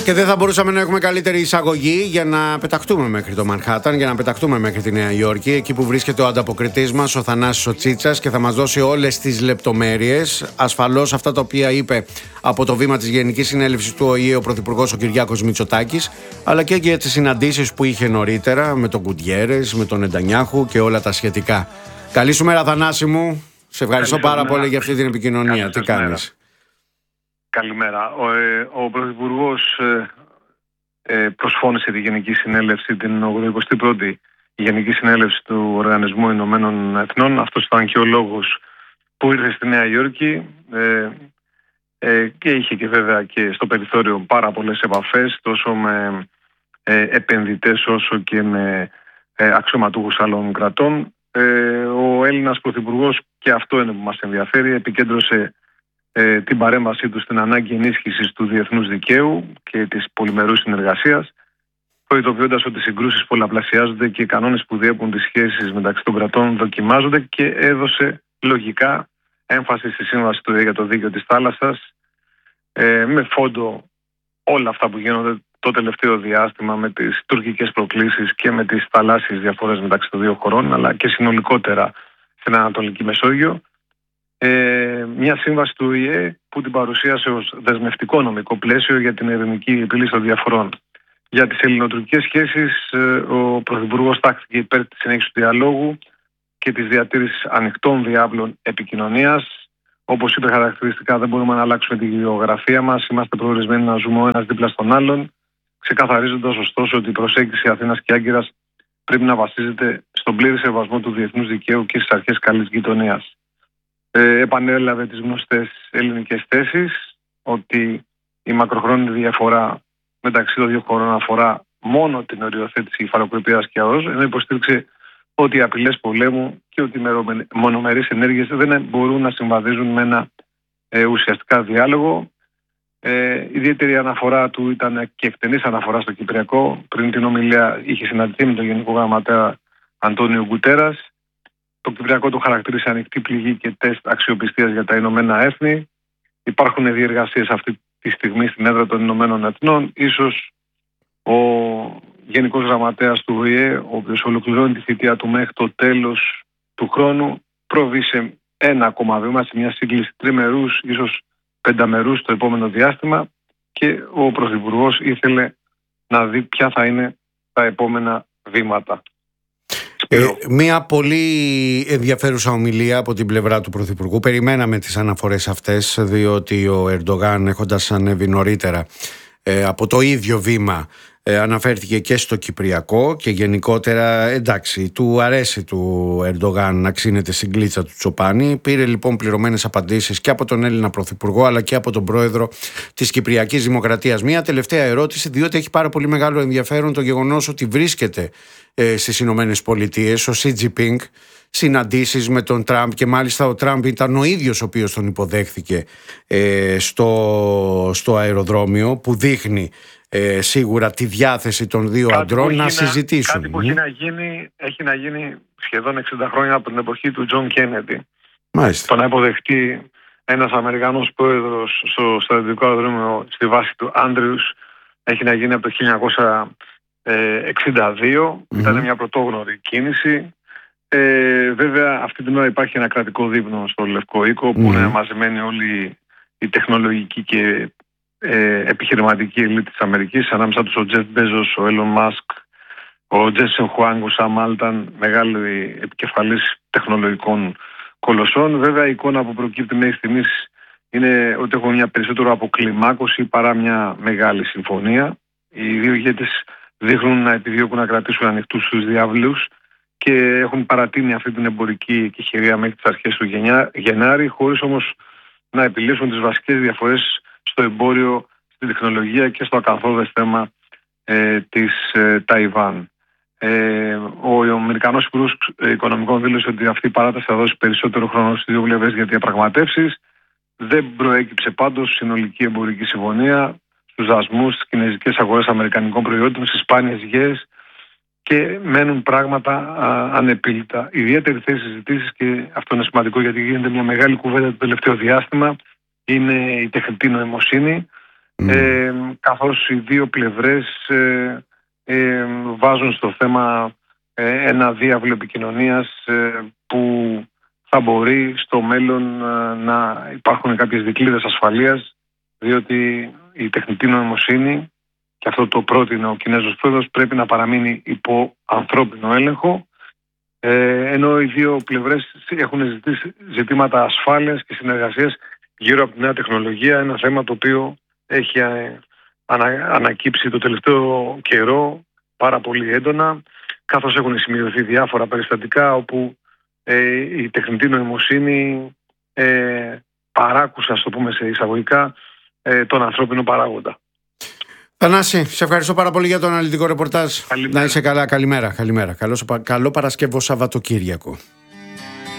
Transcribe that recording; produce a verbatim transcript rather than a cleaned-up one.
Και δεν θα μπορούσαμε να έχουμε καλύτερη εισαγωγή για να πεταχτούμε μέχρι το Μανχάταν, για να πεταχτούμε μέχρι τη Νέα Υόρκη, εκεί που βρίσκεται ο ανταποκριτής μας, ο Θανάσης ο Τσίτσας, και θα μας δώσει όλες τις λεπτομέρειες. Ασφαλώς αυτά τα οποία είπε από το βήμα της Γενικής Συνέλευσης του Ο Η Ε ο Πρωθυπουργός ο Κυριάκος Μητσοτάκης, αλλά και για τις συναντήσεις που είχε νωρίτερα με τον Γκουτιέρες, με τον Νετανιάχου και όλα τα σχετικά. Καλή σου μέρα, Θανάση μου. Σε ευχαριστώ Καλή πάρα μέρα. πολύ για αυτή την επικοινωνία. Καλή Τι κάνεις? Καλημέρα. Ο, ε, ο Πρωθυπουργός ε, ε, προσφώνησε τη Γενική Συνέλευση, την ογδοηκοστή πρώτη Γενική Συνέλευση του Οργανισμού Ηνωμένων Εθνών. Αυτός ήταν και ο λόγος που ήρθε στη Νέα Υόρκη ε, ε, και είχε και βέβαια και στο περιθώριο πάρα πολλές επαφές, τόσο με ε, επενδυτές όσο και με ε, αξιωματούχους άλλων κρατών. Ε, ο Έλληνας Πρωθυπουργός, και αυτό είναι που μας ενδιαφέρει, επικέντρωσε ε, την παρέμβασή του στην ανάγκη ενίσχυσης του διεθνούς δικαίου και της πολυμερούς συνεργασίας, προειδοποιώντας ότι οι συγκρούσεις πολλαπλασιάζονται και οι κανόνες που διέπουν τις σχέσεις μεταξύ των κρατών δοκιμάζονται, και έδωσε λογικά έμφαση στη σύμβαση του ΟΗΕ για το δίκαιο της θάλασσας, ε, με φόντο όλα αυτά που γίνονται το τελευταίο διάστημα με τις τουρκικές προκλήσεις και με τις θαλάσσιες διαφορές μεταξύ των δύο χωρών, αλλά και συνολικότερα στην Ανατολική Μεσόγειο. Ε, μια σύμβαση του Ο Η Ε που την παρουσίασε ως δεσμευτικό νομικό πλαίσιο για την ειρηνική επίλυση των διαφορών. Για τις ελληνοτουρκικές σχέσεις, ε, ο Πρωθυπουργός τάχθηκε υπέρ της συνέχισης του διαλόγου και της διατήρησης ανοιχτών διάβλων επικοινωνίας. Όπως είπε χαρακτηριστικά, δεν μπορούμε να αλλάξουμε τη γεωγραφία μας, είμαστε προορισμένοι να ζούμε ο ένας δίπλα στον άλλον, ξεκαθαρίζοντας ωστόσο ότι η προσέγγιση Αθήνας και Άγκυρας πρέπει να βασίζεται στον πλήρη σεβασμό του διεθνούς δικαίου και στις αρχές καλής γειτονίας. Ε, επανέλαβε τις γνωστές ελληνικές θέσεις ότι η μακροχρόνια διαφορά μεταξύ των δύο χωρών αφορά μόνο την οριοθέτηση υφαλοκρηπίας και ΑΟΣ, ενώ υποστήριξε ότι οι απειλές πολέμου και ότι οι μονομερείς ενέργειες δεν μπορούν να συμβαδίζουν με ένα ε, ουσιαστικά διάλογο. Ε, ιδιαίτερη αναφορά του ήταν και εκτενής αναφορά στο Κυπριακό. Πριν την ομιλία είχε συναντηθεί με τον Γενικό Γραμματέα Αντώνιο Γκουτέρας. Το Κυπριακό το χαρακτήρισε ανοιχτή πληγή και τεστ αξιοπιστίας για τα Ηνωμένα Έθνη. Υπάρχουν διεργασίες αυτή τη στιγμή στην έδρα των Ηνωμένων Εθνών. Ίσως ο Γενικός Γραμματέας του Ο Η Ε, ο οποίος ολοκληρώνει τη θητεία του μέχρι το τέλος του χρόνου, προβεί σε ένα ακόμα βήμα, σε μια σύγκληση τριμερούς, ίσως πενταμερούς το επόμενο διάστημα, και ο Πρωθυπουργός ήθελε να δει ποια θα είναι τα επόμενα βήματα. Ε, μια πολύ ενδιαφέρουσα ομιλία από την πλευρά του Πρωθυπουργού. Περιμέναμε τις αναφορές αυτές, διότι ο Ερντογάν, έχοντας ανέβει νωρίτερα ε, από το ίδιο βήμα, ε, αναφέρθηκε και στο Κυπριακό και γενικότερα, εντάξει, του αρέσει του Ερντογάν να ξύνεται στην κλίτσα του Τσοπάνη. Πήρε λοιπόν πληρωμένες απαντήσεις και από τον Έλληνα Πρωθυπουργό αλλά και από τον Πρόεδρο της Κυπριακής Δημοκρατίας. Μια τελευταία ερώτηση, διότι έχει πάρα πολύ μεγάλο ενδιαφέρον το γεγονός ότι βρίσκεται ε, στις Ηνωμένες Πολιτείες ο Σι Τζινπίνγκ, συναντήσεις με τον Τραμπ, και μάλιστα ο Τραμπ ήταν ο ίδιος ο οποίος τον υποδέχθηκε ε, στο, στο αεροδρόμιο, που δείχνει Ε, σίγουρα τη διάθεση των δύο κάτι αντρών να συζητήσουν. Κάτι που έχει να, γίνει, έχει να γίνει σχεδόν εξήντα χρόνια από την εποχή του Τζον Κέννεντι. Μάλιστα. Το να υποδεχτεί ένας Αμερικανός πρόεδρος στο στρατιωτικό αεροδρόμιο στη βάση του Άντριους έχει να γίνει από το χίλια εννιακόσια εξήντα δύο. Mm-hmm. Ήταν μια πρωτόγνωρη κίνηση. Ε, βέβαια αυτή την ώρα υπάρχει ένα κρατικό δείπνο στο Λευκό Οίκο, που mm-hmm. είναι μαζεμένη όλη η τεχνολογική και Ε, επιχειρηματική ελίτ της Αμερικής, ανάμεσα τους ο Τζεφ Μπέζος, ο Έλλον Μάσκ, ο Τζέσον Χουάνγκ, ο Σαμ Άλταν, μεγάλοι επικεφαλής τεχνολογικών κολοσσών. Βέβαια η εικόνα που προκύπτει μέχρι στιγμής είναι ότι έχουν μια περισσότερο αποκλιμάκωση παρά μια μεγάλη συμφωνία. Οι δύο ηγέτες δείχνουν να επιδιώκουν να κρατήσουν ανοιχτούς τους διάβλους και έχουν παρατείνει αυτή την εμπορική εκεχηρία μέχρι τις αρχές του Γενάρη, χωρίς όμως να επιλύσουν τις βασικές διαφορές στο εμπόριο, στην τεχνολογία και στο ακαθόδες θέμα ε, της ε, Ταϊβάν. Ε, ο, ο Αμερικανός Υπουργός Οικονομικών δήλωσε ότι αυτή η παράταση θα δώσει περισσότερο χρόνο στις δύο πλευρές για διαπραγματεύσεις. Δεν προέκυψε πάντως συνολική εμπορική συμφωνία στους δασμούς στις κινέζικες αγορές αμερικανικών προϊόντων, στις σπάνιες γέες, και μένουν πράγματα α, ανεπίλητα. Ιδιαίτερη θέση συζητήσεις, και αυτό είναι σημαντικό γιατί γίνεται μια μεγάλη κουβέντα το τελευταίο διάστημα, είναι η τεχνητή νοημοσύνη. mm. ε, καθώς οι δύο πλευρές ε, ε, βάζουν στο θέμα ε, ένα διάβλο επικοινωνίας ε, που θα μπορεί στο μέλλον ε, να υπάρχουν κάποιες δικλείδες ασφαλείας, διότι η τεχνητή νοημοσύνη, και αυτό το πρότεινε ο Κινέζος πρόεδρος, πρέπει να παραμείνει υπό ανθρώπινο έλεγχο, ε, ενώ οι δύο πλευρές έχουν ζητήσει ζητήματα ασφάλειας και συνεργασίας γύρω από τη νέα τεχνολογία, ένα θέμα το οποίο έχει ανα, ανακύψει το τελευταίο καιρό πάρα πολύ έντονα, καθώς έχουν σημειωθεί διάφορα περιστατικά όπου ε, η τεχνητή νοημοσύνη ε, παράκουσε, ας το πούμε σε εισαγωγικά, ε, τον ανθρώπινο παράγοντα. Θανάση, σε ευχαριστώ πάρα πολύ για το αναλυτικό ρεπορτάζ. Καλημέρα. Να είσαι καλά, καλημέρα. καλημέρα. Καλό, καλό Παρασκευό Σαββατοκύριακο.